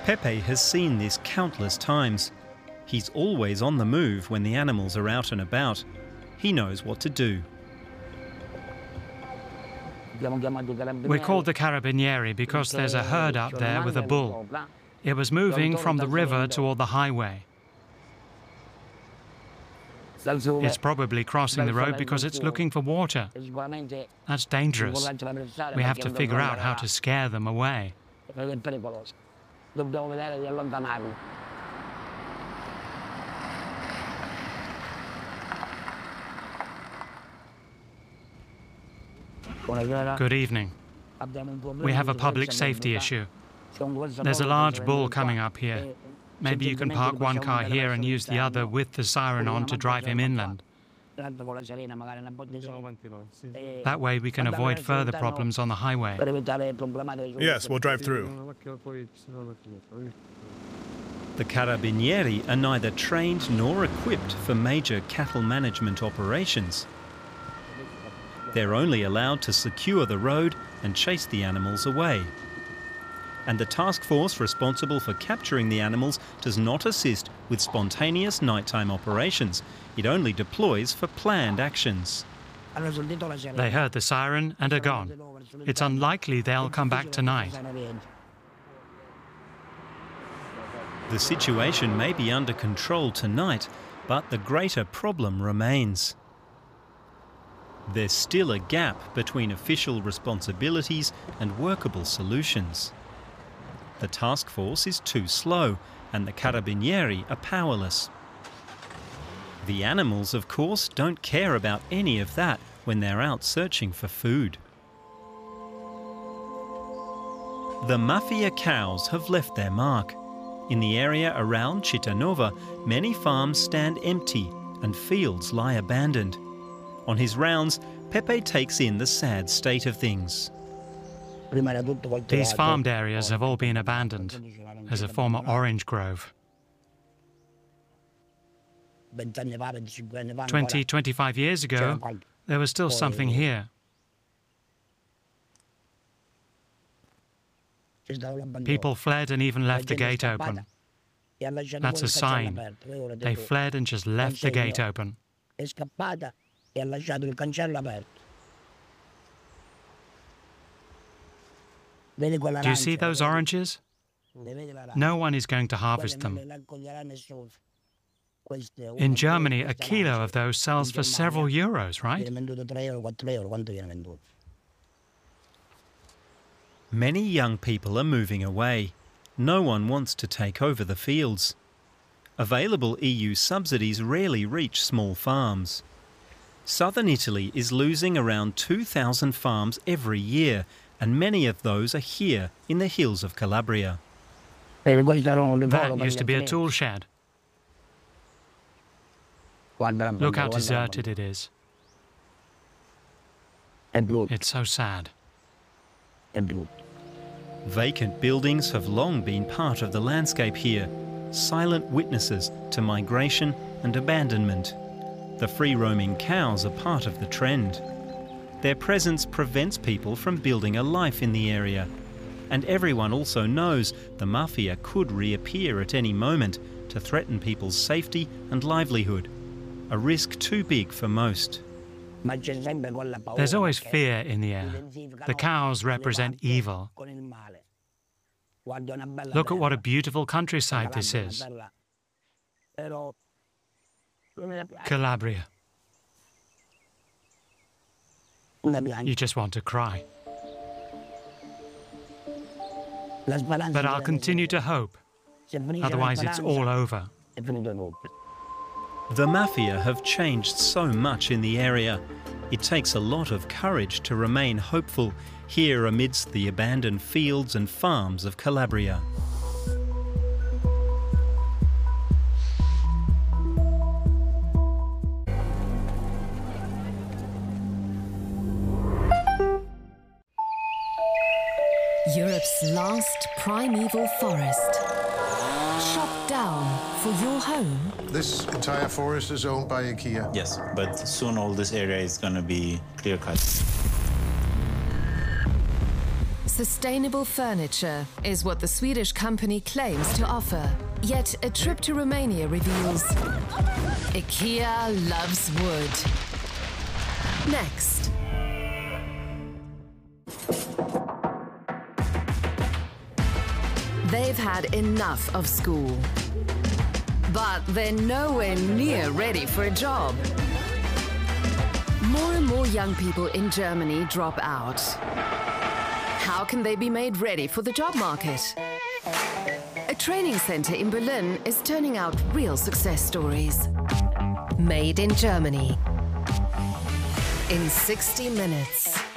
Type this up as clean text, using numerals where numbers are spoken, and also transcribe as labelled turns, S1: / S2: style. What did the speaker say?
S1: Pepe has seen this countless times. He's always on the move when the animals are out and about. He knows what to do.
S2: We're called the Carabinieri because there's a herd out there with a bull. It was moving from the river toward the highway. It's probably crossing the road because it's looking for water. That's dangerous. We have to figure out how to scare them away. Good evening. We have a public safety issue. There's a large bull coming up here. Maybe you can park one car here and use the other with the siren on to drive him inland. That way we can avoid further problems on the highway.
S3: Yes, we'll drive through.
S1: The Carabinieri are neither trained nor equipped for major cattle management operations. They're only allowed to secure the road and chase the animals away. And the task force responsible for capturing the animals does not assist with spontaneous nighttime operations. It only deploys for planned actions.
S2: They heard the siren and are gone. It's unlikely they'll come back tonight.
S1: The situation may be under control tonight, but the greater problem remains. There's still a gap between official responsibilities and workable solutions. The task force is too slow, and the Carabinieri are powerless. The animals, of course, don't care about any of that when they're out searching for food. The mafia cows have left their mark. In the area around Cittanova, many farms stand empty and fields lie abandoned. On his rounds, Pepe takes in the sad state of things.
S2: These farmed areas have all been abandoned. There's a former orange grove. 20, 25 years ago, there was still something here. People fled and even left the gate open. That's a sign. They fled and just left the gate open. Do you see those oranges? No one is going to harvest them. In Germany, a kilo of those sells for several euros, right?
S1: Many young people are moving away. No one wants to take over the fields. Available EU subsidies rarely reach small farms. Southern Italy is losing around 2,000 farms every year, and many of those are here in the hills of Calabria.
S2: That used to be a tool shed. Look how deserted it is. It's so sad.
S1: Vacant buildings have long been part of the landscape here, silent witnesses to migration and abandonment. The free-roaming cows are part of the trend. Their presence prevents people from building a life in the area. And everyone also knows the mafia could reappear at any moment to threaten people's safety and livelihood. A risk too big for most.
S2: There's always fear in the air. The cows represent evil. Look at what a beautiful countryside this is. Calabria. You just want to cry. But I'll continue to hope. Otherwise, it's all over.
S1: The mafia have changed so much in the area. It takes a lot of courage to remain hopeful here amidst the abandoned fields and farms of Calabria.
S4: Europe's last primeval forest. Chopped down for your home?
S5: This entire forest is owned by IKEA.
S6: Yes, but soon all this area is going to be clear-cut.
S4: Sustainable furniture is what the Swedish company claims to offer. Yet a trip to Romania reveals IKEA loves wood. Next. They've had enough of school, but they're nowhere near ready for a job. More and more young people in Germany drop out. How can they be made ready for the job market? A training center in Berlin is turning out real success stories. Made in Germany. In 60 minutes.